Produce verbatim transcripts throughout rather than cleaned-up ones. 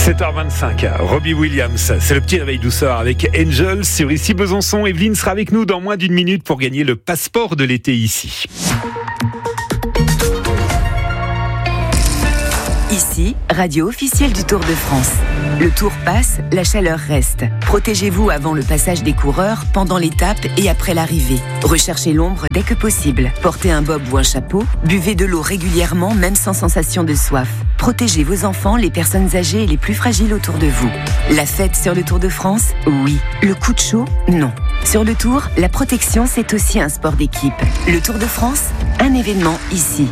sept heures vingt-cinq, Robbie Williams, c'est le petit réveil douceur avec Angel sur Ici Besançon. Evelyne sera avec nous dans moins d'une minute pour gagner le passeport de l'été ici. Ici, radio officielle du Tour de France. Le Tour passe, la chaleur reste. Protégez-vous avant le passage des coureurs, pendant l'étape et après l'arrivée. Recherchez l'ombre dès que possible. Portez un bob ou un chapeau. Buvez de l'eau régulièrement, même sans sensation de soif. Protégez vos enfants, les personnes âgées et les plus fragiles autour de vous. La fête sur le Tour de France, oui. Le coup de chaud, non. Sur le Tour, la protection, c'est aussi un sport d'équipe. Le Tour de France, un événement ici.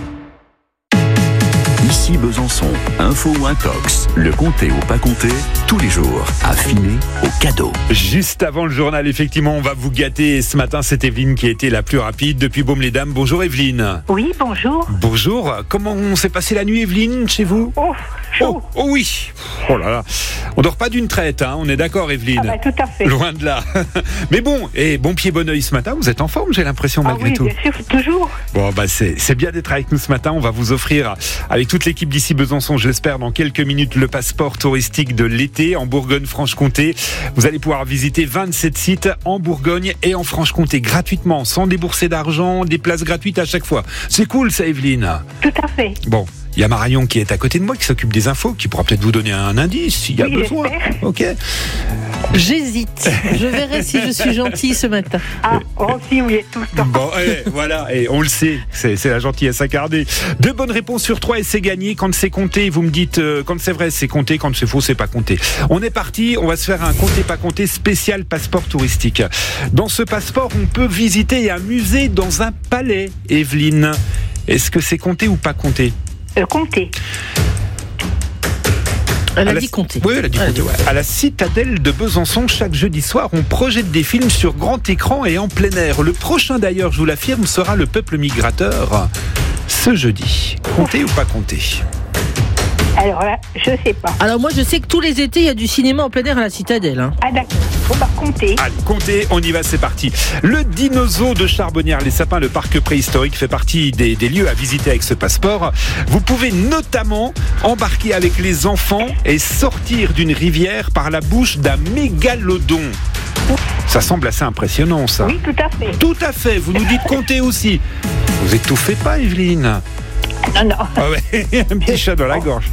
Ici Besançon, info ou intox, le compter ou pas compter, tous les jours, affiné au cadeau. Juste avant le journal, effectivement, on va vous gâter. Ce matin, c'est Evelyne qui a été la plus rapide depuis Baume-les-Dames. Bonjour Evelyne. Oui, bonjour. Bonjour. Comment s'est passée la nuit, Evelyne, chez vous? Oh, chaud. Oh, oh oui. Oh là là. On dort pas d'une traite, hein. On est d'accord, Evelyne? Ah bah, tout à fait. Loin de là. Mais bon, et bon pied, bon oeil ce matin. Vous êtes en forme, j'ai l'impression, malgré ah oui, tout. Bien sûr, toujours. Bon, bah c'est, c'est bien d'être avec nous ce matin. On va vous offrir, avec toute l'équipe d'Ici Besançon, je l'espère, dans quelques minutes, le passeport touristique de l'été en Bourgogne-Franche-Comté. Vous allez pouvoir visiter vingt-sept sites en Bourgogne et en Franche-Comté gratuitement, sans débourser d'argent, des places gratuites à chaque fois. C'est cool ça, Evelyne. Tout à fait. Bon. Il y a Marion qui est à côté de moi, qui s'occupe des infos, qui pourra peut-être vous donner un indice s'il y a oui, besoin. J'espère. Ok. J'hésite. Je verrai si je suis gentille ce matin. Ah, oh, si, oui, tout le temps. Bon, et voilà, et on le sait, c'est, c'est la gentillesse incarnée. Deux bonnes réponses sur trois et c'est gagné. Quand c'est compté, vous me dites, euh, quand c'est vrai, c'est compté. Quand c'est faux, c'est pas compté. On est parti, on va se faire un compté pas compté spécial passeport touristique. Dans ce passeport, on peut visiter un musée dans un palais, Evelyne. Est-ce que c'est compté ou pas compté? Euh, compter. Elle a la... dit compter. Oui, elle a dit elle compter. a dit... Ouais. À la citadelle de Besançon, chaque jeudi soir, on projette des films sur grand écran et en plein air. Le prochain, d'ailleurs, je vous l'affirme, sera Le Peuple Migrateur ce jeudi. Compter ou pas compter? Alors là, je sais pas. Alors moi, je sais que tous les étés, il y a du cinéma en plein air à la Citadelle. Hein. Ah d'accord, faut pas compter. Allez, comptez, on y va, c'est parti. Le dinosaure de Charbonnières-les-Sapins, le parc préhistorique, fait partie des, des lieux à visiter avec ce passeport. Vous pouvez notamment embarquer avec les enfants et sortir d'une rivière par la bouche d'un mégalodon. Ça semble assez impressionnant, ça. Oui, tout à fait. Tout à fait, vous nous dites compter aussi. Vous étouffez pas, Evelyne? Non, non. Ah ouais, un petit chat dans la gorge.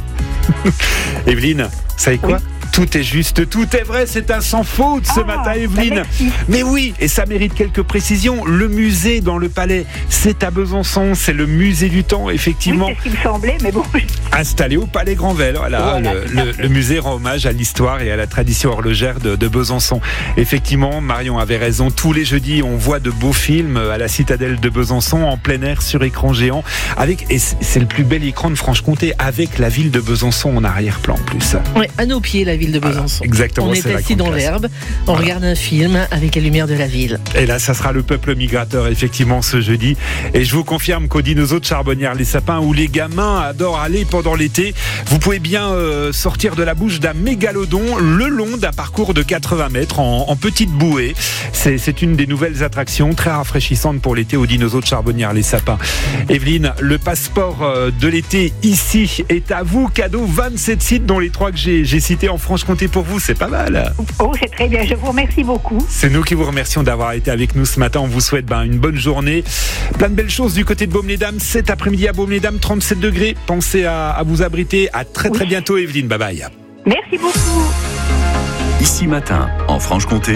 Evelyne, vous savez quoi? Oui. Tout est juste, tout est vrai, c'est un sans faute ce ah, matin, Evelyne. Mais oui, et ça mérite quelques précisions. Le musée dans le palais, c'est à Besançon, c'est le musée du temps, effectivement. Oui, c'est ce qui me semblait, mais bon. Installé au Palais Granvelle, voilà. voilà le, le, le musée rend hommage à l'histoire et à la tradition horlogère de, de Besançon. Effectivement, Marion avait raison. Tous les jeudis, on voit de beaux films à la citadelle de Besançon, en plein air, sur écran géant. Avec, et c'est le plus bel écran de Franche-Comté, avec la ville de Besançon en arrière-plan en plus. Oui, à nos pieds, la ville de Besançon. Voilà, exactement. On est, est assis dans l'herbe, on voilà. regarde un film avec la lumière de la ville. Et là, ça sera Le Peuple Migrateur, effectivement, ce jeudi. Et je vous confirme qu'au dinosaure de Charbonnières-les-Sapins, où les gamins adorent aller pendant l'été, vous pouvez bien euh, sortir de la bouche d'un mégalodon le long d'un parcours de quatre-vingts mètres en, en petite bouée. C'est, c'est une des nouvelles attractions très rafraîchissantes pour l'été au dinosaure de Charbonnières-les-Sapins. Evelyne, le passeport de l'été ici est à vous. Cadeau, vingt-sept sites, dont les trois que j'ai, j'ai cités en Franche-Comté pour vous, c'est pas mal. Oh, c'est très bien, je vous remercie beaucoup. C'est nous qui vous remercions d'avoir été avec nous ce matin. On vous souhaite ben, une bonne journée. Plein de belles choses du côté de Baume-les-Dames. Cet après-midi à Baume-les-Dames, trente-sept degrés. Pensez à, à vous abriter. À très très oui. bientôt, Evelyne. Bye bye. Merci beaucoup. Ici matin, en Franche-Comté,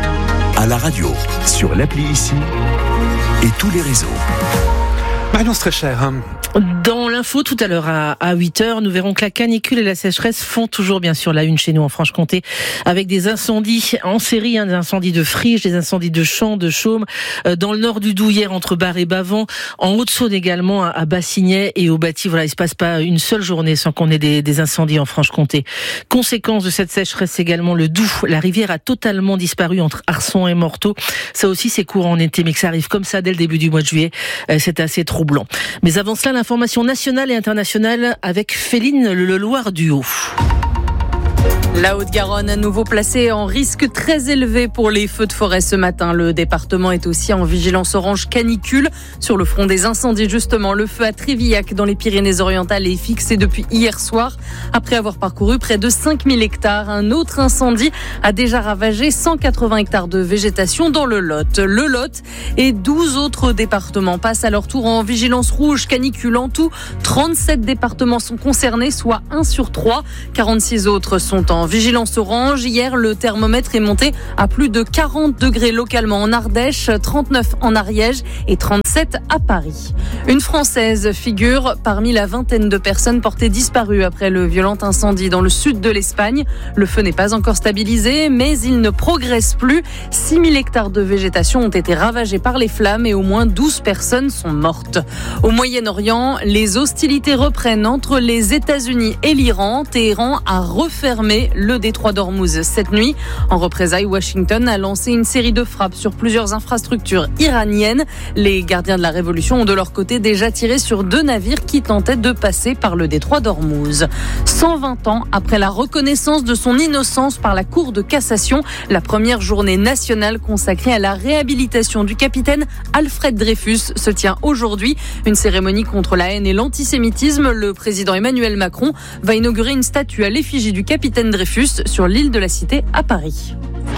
à la radio, sur l'appli Ici et tous les réseaux. Marion, c'est très cher. Hein. Dans l'info, tout à l'heure à, à huit heures, nous verrons que la canicule et la sécheresse font toujours bien sûr la une chez nous en Franche-Comté, avec des incendies en série, hein, des incendies de friches, des incendies de champs, de chaumes, euh, dans le nord du Doubs hier entre Bar et Bavent, en Haute-Saône également, à, à Bassignet et au Bâti. Voilà, il se passe pas une seule journée sans qu'on ait des, des incendies en Franche-Comté. Conséquence de cette sécheresse également, le Doubs, la rivière a totalement disparu entre Arson et Morteau. Ça aussi c'est courant en été, mais que ça arrive comme ça dès le début du mois de juillet, euh, c'est assez troublant. Mais avant cela, l'information nationale et internationale avec Féline Le Loir du Haut. La Haute-Garonne à nouveau placée en risque très élevé pour les feux de forêt ce matin. Le département est aussi en vigilance orange canicule. Sur le front des incendies, justement, le feu à Trévillac dans les Pyrénées-Orientales est fixé depuis hier soir. Après avoir parcouru près de cinq mille hectares, un autre incendie a déjà ravagé cent quatre-vingts hectares de végétation dans le Lot. Le Lot et douze autres départements passent à leur tour en vigilance rouge canicule. En tout, trente-sept départements sont concernés, soit un sur trois. quarante-six autres sont en vigilance orange. Hier, le thermomètre est monté à plus de quarante degrés localement en Ardèche, trente-neuf en Ariège et trente-sept à Paris. Une Française figure parmi la vingtaine de personnes portées disparues après le violent incendie dans le sud de l'Espagne. Le feu n'est pas encore stabilisé, mais il ne progresse plus. six mille hectares de végétation ont été ravagés par les flammes et au moins douze personnes sont mortes. Au Moyen-Orient, les hostilités reprennent entre les États-Unis et l'Iran. Téhéran a refermé le détroit d'Ormuz cette nuit. En représailles, Washington a lancé une série de frappes sur plusieurs infrastructures iraniennes. Les gardiens de la révolution ont de leur côté déjà tiré sur deux navires qui tentaient de passer par le détroit d'Ormuz. cent vingt ans après la reconnaissance de son innocence par la Cour de cassation, la première journée nationale consacrée à la réhabilitation du capitaine Alfred Dreyfus se tient aujourd'hui. Une cérémonie contre la haine et l'antisémitisme. Le président Emmanuel Macron va inaugurer une statue à l'effigie du capitaine Dreyfus sur l'île de la Cité à Paris.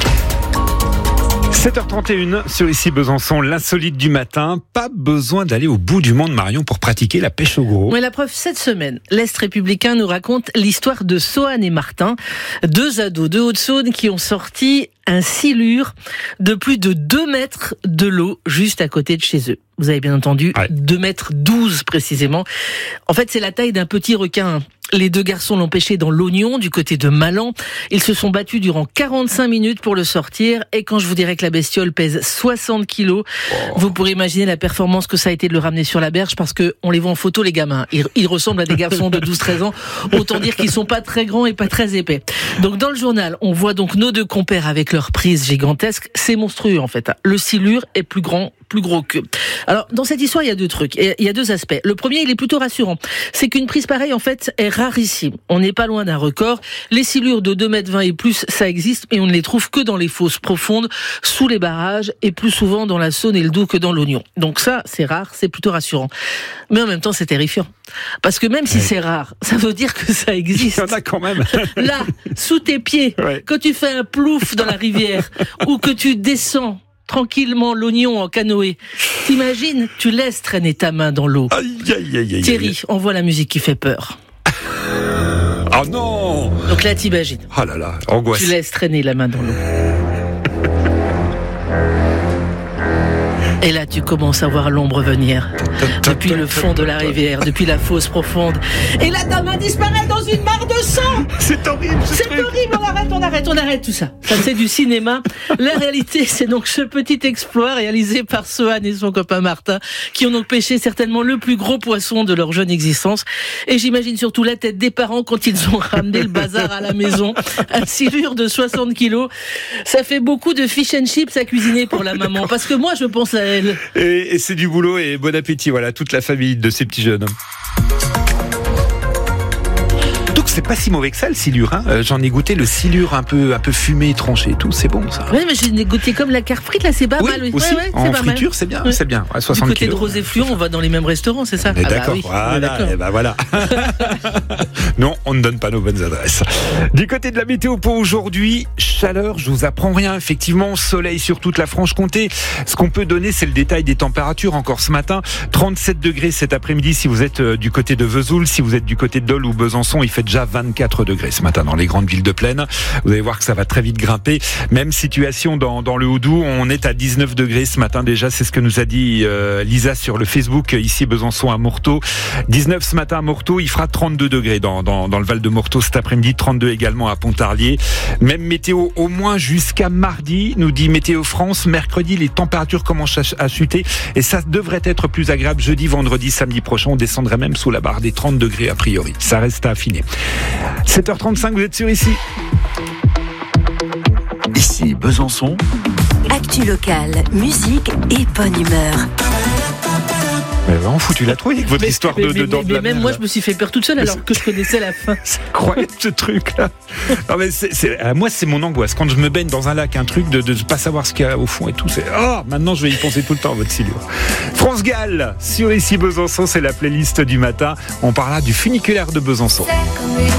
sept heures trente et une sur Ici Besançon, l'insolite du matin. Pas besoin d'aller au bout du monde, Marion, pour pratiquer la pêche au gros. Mais la preuve, cette semaine, l'Est républicain nous raconte l'histoire de Sohan et Martin, deux ados de Haute-Saône qui ont sorti un silure de plus de deux mètres de l'eau juste à côté de chez eux. Vous avez bien entendu, ouais. deux mètres douze précisément. En fait, c'est la taille d'un petit requin. Les deux garçons l'ont pêché dans l'Oignon, du côté de Malan. Ils se sont battus durant quarante-cinq minutes pour le sortir. Et quand je vous dirais que la bestiole pèse soixante kilos, oh. vous pourrez imaginer la performance que ça a été de le ramener sur la berge, parce que on les voit en photo, les gamins. Ils, ils ressemblent à des garçons de douze treize ans. Autant dire qu'ils sont pas très grands et pas très épais. Donc, dans le journal, on voit donc nos deux compères avec leur prise gigantesque. C'est monstrueux, en fait. Le silure est plus grand, plus gros qu'eux. Alors, dans cette histoire, il y a deux trucs. Il y a deux aspects. Le premier, il est plutôt rassurant. C'est qu'une prise pareille, en fait, est rarissime. On n'est pas loin d'un record. Les silures de deux mètres vingt et plus, ça existe, et on ne les trouve que dans les fosses profondes, sous les barrages, et plus souvent dans la Saône et le Doubs que dans l'Oignon. Donc ça, c'est rare, c'est plutôt rassurant. Mais en même temps, c'est terrifiant. Parce que même si ouais. c'est rare, ça veut dire que ça existe. Il y en a quand même. Là, sous tes pieds, ouais. quand tu fais un plouf dans la rivière, ou que tu descends tranquillement l'Oignon en canoë, t'imagines, tu laisses traîner ta main dans l'eau. Aïe, aïe, aïe, aïe, Thierry, envoie la musique qui fait peur. Oh non! Donc là, t'imagines. Oh là là, angoisse. Tu laisses traîner la main dans l'eau. Et là, tu commences à voir l'ombre venir. Depuis le fond de la rivière, depuis la fosse profonde. Et là, ta main disparaît dans une mare de sang. C'est horrible, ce C'est truc. horrible, on arrête, on arrête, on arrête tout ça. Ça, c'est du cinéma. La réalité, c'est donc ce petit exploit réalisé par Sohan et son copain Martin, qui ont donc pêché certainement le plus gros poisson de leur jeune existence. Et j'imagine surtout la tête des parents quand ils ont ramené le bazar à la maison. Un silure de soixante kilos. Ça fait beaucoup de fish and chips à cuisiner pour la maman. Parce que moi, je pense à elle. Et, et c'est du boulot et bon appétit, voilà, toute la famille de ces petits jeunes. Donc c'est pas si mauvais que ça le silure, hein. euh, J'en ai goûté le silure un peu, un peu fumé, tranché et tout, c'est bon ça. Oui, mais j'ai goûté comme la carte frite là, c'est pas oui, mal. Oui, aussi, ouais, ouais, en c'est pas friture, mal. c'est bien, ouais. c'est bien. Ouais, soixante du côté kilos. de Rosé-Fluon, on va dans les mêmes restaurants, c'est ça? Ah bah d'accord, oui, voilà, et bah voilà. Non, on ne donne pas nos bonnes adresses. Du côté de la météo pour aujourd'hui, chaleur, je vous apprends rien. Effectivement, soleil sur toute la Franche-Comté. Ce qu'on peut donner, c'est le détail des températures. Encore ce matin, trente-sept degrés cet après-midi si vous êtes du côté de Vesoul. Si vous êtes du côté de Dole ou Besançon, il fait déjà vingt-quatre degrés ce matin dans les grandes villes de plaine. Vous allez voir que ça va très vite grimper. Même situation dans, dans le Haut-Doubs. On est à dix-neuf degrés ce matin déjà. C'est ce que nous a dit euh, Lisa sur le Facebook, ici Besançon à Morteau. dix-neuf ce matin à Morteau. Il fera trente-deux degrés dans, dans, dans le Val de Morteau cet après-midi. trente-deux également à Pontarlier. Même météo au moins jusqu'à mardi, nous dit Météo France. Mercredi, les températures commencent à, à chuter. Et ça devrait être plus agréable jeudi, vendredi, samedi prochain. On descendrait même sous la barre des trente degrés a priori. Ça reste à affiner. sept heures trente-cinq, vous êtes sur Ici. Ici Besançon. Actu locale, musique et bonne humeur. Mais vraiment foutu la trouille avec votre mais, histoire mais, de, de mais, dents mais, de la mais même mer, moi, là. je me suis fait peur toute seule Mais alors c'est... que je connaissais la fin. C'est incroyable ce truc-là. Non, mais c'est, c'est, euh, moi, c'est mon angoisse. Quand je me baigne dans un lac, un truc de ne pas savoir ce qu'il y a au fond et tout, c'est oh, maintenant je vais y penser tout le temps, votre Silio. France Gall, sur Ici Besançon, c'est la playlist du matin. On parlera du funiculaire de Besançon.